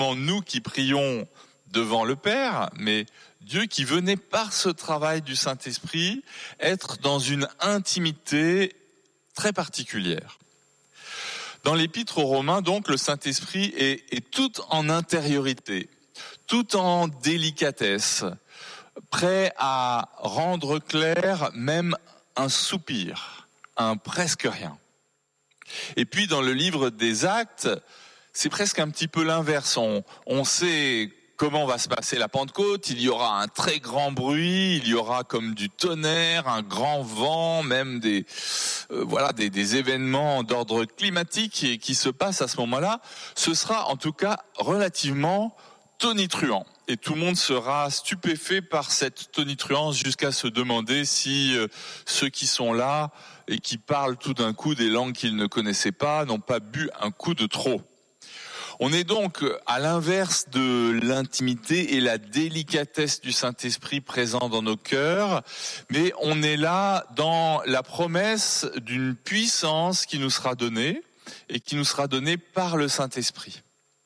nous qui prions devant le Père, mais Dieu qui venait par ce travail du Saint-Esprit être dans une intimité très particulière. Dans l'Épître aux Romains, donc, le Saint-Esprit est tout en intériorité, tout en délicatesse, prêt à rendre clair même un soupir, un presque rien. Et puis dans le livre des Actes, c'est presque un petit peu l'inverse. On sait comment va se passer la Pentecôte. Il y aura un très grand bruit, il y aura comme du tonnerre, un grand vent, même des événements d'ordre climatique qui se passent à ce moment-là. Ce sera en tout cas relativement tonitruant. Et tout le monde sera stupéfait par cette tonitruance jusqu'à se demander si ceux qui sont là et qui parlent tout d'un coup des langues qu'ils ne connaissaient pas n'ont pas bu un coup de trop. On est donc à l'inverse de l'intimité et la délicatesse du Saint-Esprit présent dans nos cœurs, mais on est là dans la promesse d'une puissance qui nous sera donnée et qui nous sera donnée par le Saint-Esprit.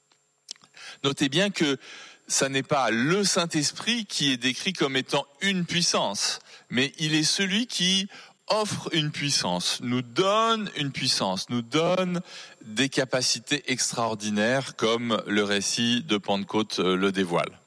Notez bien que ça n'est pas le Saint-Esprit qui est décrit comme étant une puissance, mais il est celui qui offre une puissance, nous donne une puissance, nous donne des capacités extraordinaires comme le récit de Pentecôte le dévoile.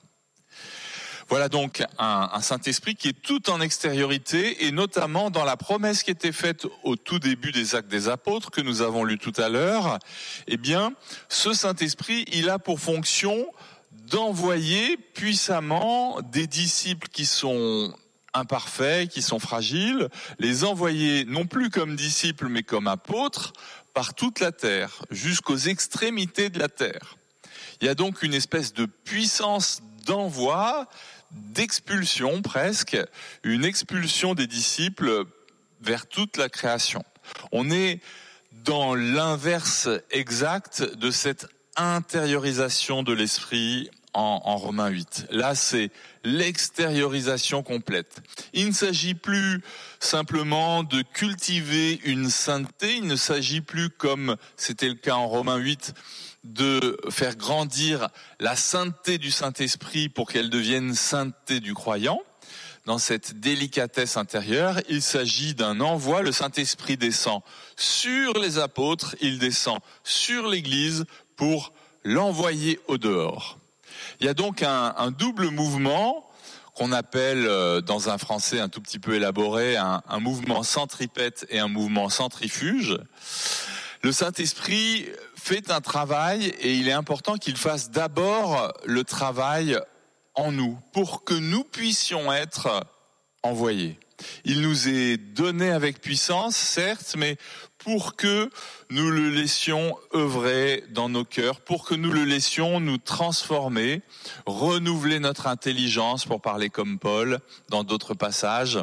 Voilà donc un Saint-Esprit qui est tout en extériorité et notamment dans la promesse qui était faite au tout début des Actes des Apôtres que nous avons lu tout à l'heure. Eh bien, ce Saint-Esprit, il a pour fonction d'envoyer puissamment des disciples qui sont imparfaits, qui sont fragiles, les envoyer non plus comme disciples mais comme apôtres par toute la terre, jusqu'aux extrémités de la terre. Il y a donc une espèce de puissance d'envoi, d'expulsion presque, une expulsion des disciples vers toute la création. On est dans l'inverse exact de cette intériorisation de l'esprit en Romains 8. Là, c'est l'extériorisation complète. Il ne s'agit plus simplement de cultiver une sainteté, il ne s'agit plus, comme c'était le cas en Romains 8, de faire grandir la sainteté du Saint-Esprit pour qu'elle devienne sainteté du croyant. Dans cette délicatesse intérieure, il s'agit d'un envoi. Le Saint-Esprit descend sur les apôtres, il descend sur l'Église pour l'envoyer au dehors. Il y a donc un double mouvement qu'on appelle, dans un français un tout petit peu élaboré, un mouvement centripète et un mouvement centrifuge. Le Saint-Esprit fait un travail et il est important qu'il fasse d'abord le travail en nous pour que nous puissions être envoyés. Il nous est donné avec puissance, certes, mais pour que nous le laissions œuvrer dans nos cœurs, pour que nous le laissions nous transformer, renouveler notre intelligence, pour parler comme Paul dans d'autres passages.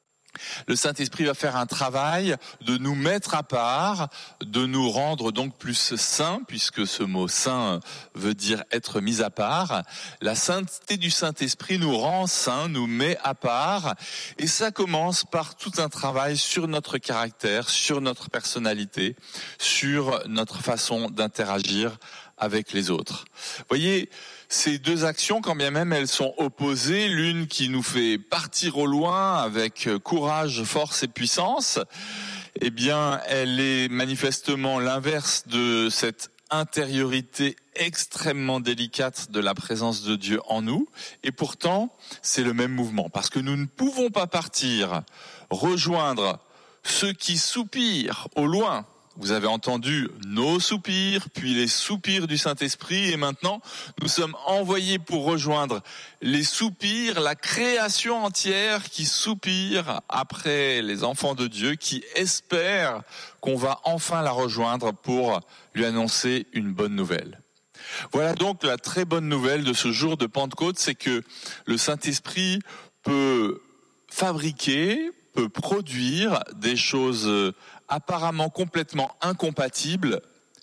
Le Saint-Esprit va faire un travail de nous mettre à part, de nous rendre donc plus saints, puisque ce mot saint veut dire être mis à part. La sainteté du Saint-Esprit nous rend saints, nous met à part, et ça commence par tout un travail sur notre caractère, sur notre personnalité, sur notre façon d'interagir avec les autres. Voyez, ces deux actions, quand bien même elles sont opposées, l'une qui nous fait partir au loin avec courage, force et puissance, eh bien, elle est manifestement l'inverse de cette intériorité extrêmement délicate de la présence de Dieu en nous. Et pourtant, c'est le même mouvement, parce que nous ne pouvons pas partir, rejoindre ceux qui soupirent au loin. Vous avez entendu nos soupirs, puis les soupirs du Saint-Esprit, et maintenant nous sommes envoyés pour rejoindre les soupirs, la création entière qui soupire après les enfants de Dieu, qui espèrent qu'on va enfin la rejoindre pour lui annoncer une bonne nouvelle. Voilà donc la très bonne nouvelle de ce jour de Pentecôte, c'est que le Saint-Esprit peut fabriquer, peut produire des choses apparemment complètement incompatibles,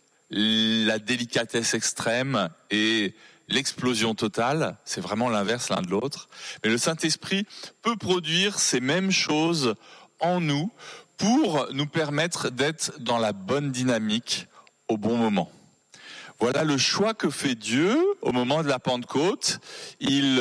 la délicatesse extrême et l'explosion totale, c'est vraiment l'inverse l'un de l'autre. Mais le Saint-Esprit peut produire ces mêmes choses en nous pour nous permettre d'être dans la bonne dynamique au bon moment. Voilà le choix que fait Dieu au moment de la Pentecôte. Il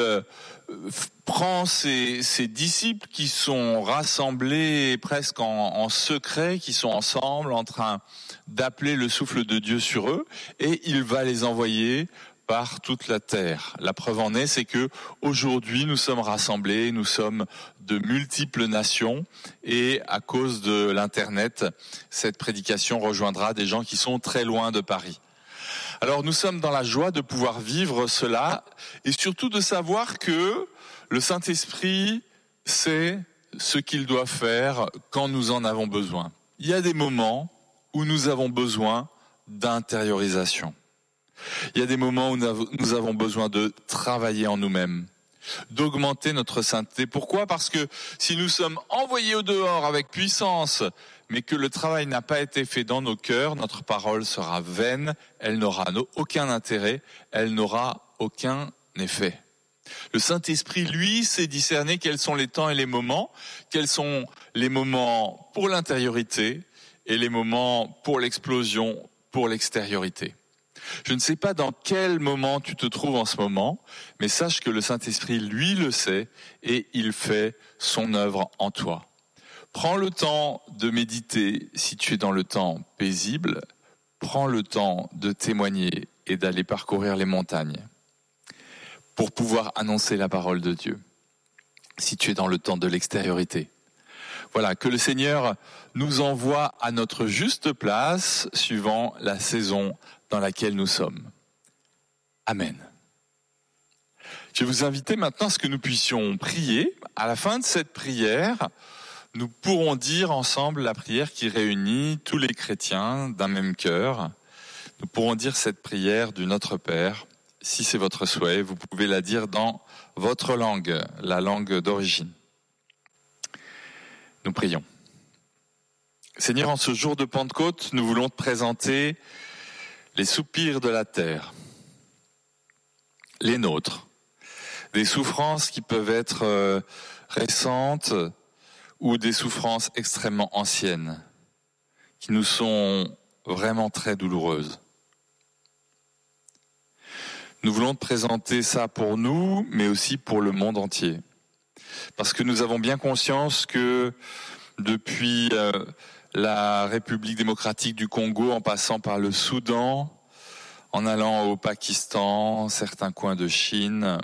prend ses disciples qui sont rassemblés presque en secret, qui sont ensemble en train d'appeler le souffle de Dieu sur eux, et il va les envoyer par toute la terre. La preuve en est, c'est que aujourd'hui nous sommes rassemblés, nous sommes de multiples nations, et à cause de l'Internet, cette prédication rejoindra des gens qui sont très loin de Paris. Alors nous sommes dans la joie de pouvoir vivre cela, et surtout de savoir que le Saint-Esprit sait ce qu'il doit faire quand nous en avons besoin. Il y a des moments où nous avons besoin d'intériorisation. Il y a des moments où nous avons besoin de travailler en nous-mêmes, d'augmenter notre sainteté. Pourquoi ? Parce que si nous sommes envoyés au dehors avec puissance, mais que le travail n'a pas été fait dans nos cœurs, notre parole sera vaine, elle n'aura aucun intérêt, elle n'aura aucun effet. Le Saint-Esprit, lui, sait discerner quels sont les temps et les moments, quels sont les moments pour l'intériorité et les moments pour l'explosion, pour l'extériorité. Je ne sais pas dans quel moment tu te trouves en ce moment, mais sache que le Saint-Esprit, lui, le sait et il fait son œuvre en toi. Prends le temps de méditer si tu es dans le temps paisible. Prends le temps de témoigner et d'aller parcourir les montagnes pour pouvoir annoncer la parole de Dieu. Si tu es dans le temps de l'extériorité. Voilà, que le Seigneur nous envoie à notre juste place suivant la saison dans laquelle nous sommes. Amen. Je vais vous inviter maintenant à ce que nous puissions prier. À la fin de cette prière, nous pourrons dire ensemble la prière qui réunit tous les chrétiens d'un même cœur. Nous pourrons dire cette prière du Notre Père. Si c'est votre souhait, vous pouvez la dire dans votre langue, la langue d'origine. Nous prions. Seigneur, en ce jour de Pentecôte, nous voulons te présenter les soupirs de la terre, les nôtres, des souffrances qui peuvent être récentes ou des souffrances extrêmement anciennes, qui nous sont vraiment très douloureuses. Nous voulons te présenter ça pour nous, mais aussi pour le monde entier. Parce que nous avons bien conscience que depuis la République démocratique du Congo, en passant par le Soudan, en allant au Pakistan, certains coins de Chine,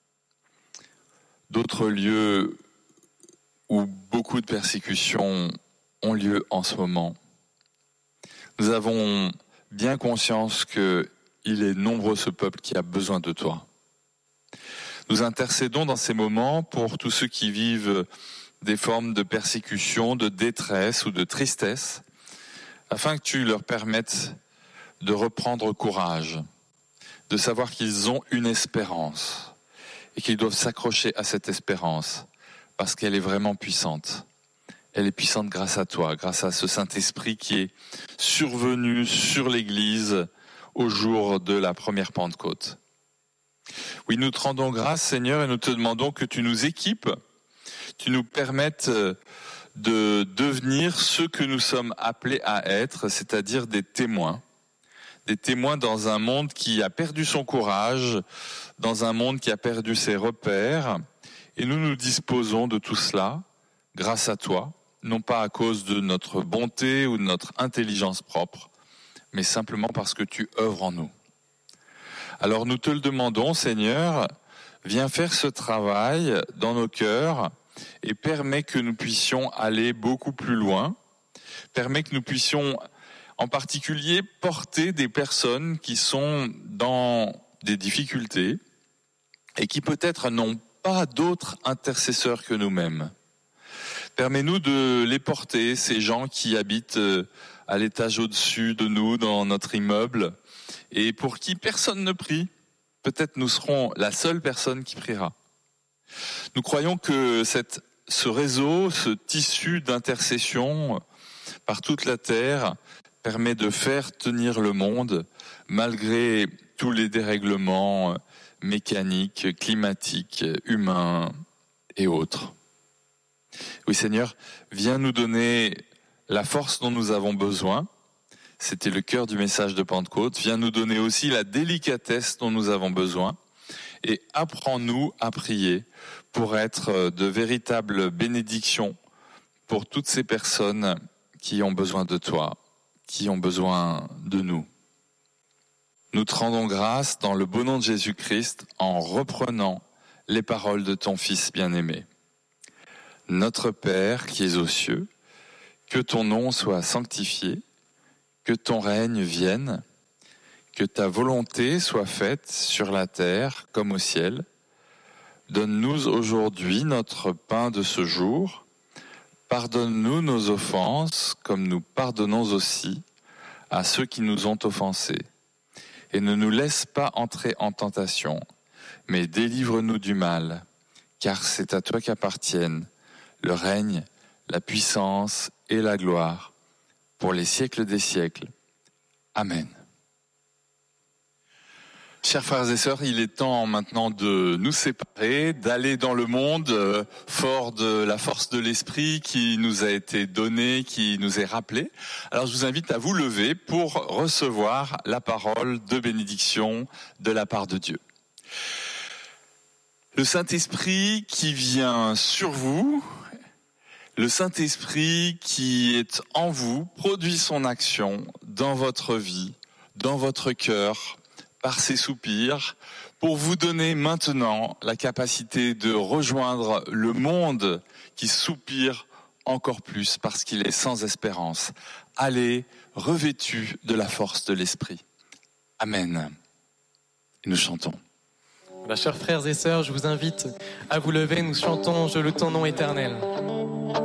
d'autres lieux où beaucoup de persécutions ont lieu en ce moment, nous avons bien conscience qu'il est nombreux ce peuple qui a besoin de toi. Nous intercédons dans ces moments pour tous ceux qui vivent des formes de persécution, de détresse ou de tristesse, afin que tu leur permettes de reprendre courage, de savoir qu'ils ont une espérance et qu'ils doivent s'accrocher à cette espérance parce qu'elle est vraiment puissante. Elle est puissante grâce à toi, grâce à ce Saint-Esprit qui est survenu sur l'Église au jour de la première Pentecôte. Oui, nous te rendons grâce, Seigneur, et nous te demandons que tu nous équipes, tu nous permettes de devenir ceux que nous sommes appelés à être, c'est-à-dire des témoins dans un monde qui a perdu son courage, dans un monde qui a perdu ses repères, et nous nous disposons de tout cela grâce à toi, non pas à cause de notre bonté ou de notre intelligence propre, mais simplement parce que tu œuvres en nous. Alors nous te le demandons, Seigneur, viens faire ce travail dans nos cœurs et permets que nous puissions aller beaucoup plus loin, permets que nous puissions en particulier porter des personnes qui sont dans des difficultés et qui peut-être n'ont pas d'autres intercesseurs que nous-mêmes. Permets-nous de les porter, ces gens qui habitent à l'étage au-dessus de nous, dans notre immeuble, et pour qui personne ne prie. Peut-être nous serons la seule personne qui priera. Nous croyons que ce réseau, ce tissu d'intercession par toute la terre permet de faire tenir le monde malgré tous les dérèglements mécaniques, climatiques, humains et autres. Oui Seigneur, viens nous donner la force dont nous avons besoin. C'était le cœur du message de Pentecôte. Viens nous donner aussi la délicatesse dont nous avons besoin et apprends-nous à prier pour être de véritables bénédictions pour toutes ces personnes qui ont besoin de toi, qui ont besoin de nous. Nous te rendons grâce dans le beau nom de Jésus-Christ en reprenant les paroles de ton Fils bien-aimé. Notre Père qui es aux cieux, que ton nom soit sanctifié, que ton règne vienne, que ta volonté soit faite sur la terre comme au ciel. Donne-nous aujourd'hui notre pain de ce jour. Pardonne-nous nos offenses comme nous pardonnons aussi à ceux qui nous ont offensés. Et ne nous laisse pas entrer en tentation, mais délivre-nous du mal, car c'est à toi qu'appartiennent le règne, la puissance et la gloire, pour les siècles des siècles. Amen. Chers frères et sœurs, il est temps maintenant de nous séparer, d'aller dans le monde fort de la force de l'esprit qui nous a été donnée, qui nous est rappelée. Alors je vous invite à vous lever pour recevoir la parole de bénédiction de la part de Dieu. Le Saint-Esprit qui vient sur vous, le Saint-Esprit qui est en vous, produit son action dans votre vie, dans votre cœur, par ses soupirs, pour vous donner maintenant la capacité de rejoindre le monde qui soupire encore plus parce qu'il est sans espérance. Allez, revêtus de la force de l'Esprit. Amen. Et nous chantons. Chers frères et sœurs, je vous invite à vous lever, nous chantons « Je loue ton nom éternel ».